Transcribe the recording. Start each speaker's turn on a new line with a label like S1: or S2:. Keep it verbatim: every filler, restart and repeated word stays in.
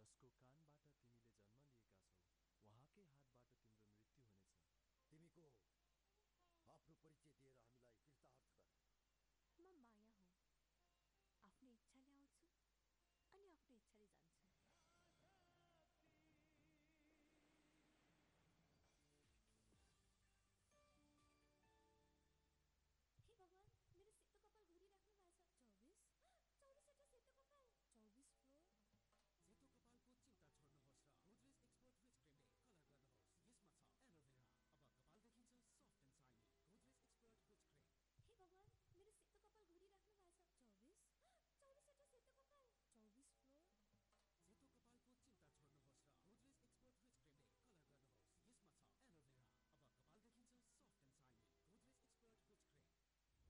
S1: जसको कानबाट तिमीले जन्म लिएका छौ उहाँकै हातबाट तिम्रो मृत्यु हुनेछ।
S2: तिमी को हो? आफ्नो परिचय दिएर हामीलाई कृतार्थ गर।
S3: म माया हुँ। आफ्नो इच्छाले आउँछु अनि आफ्नो इच्छाले जान्छु।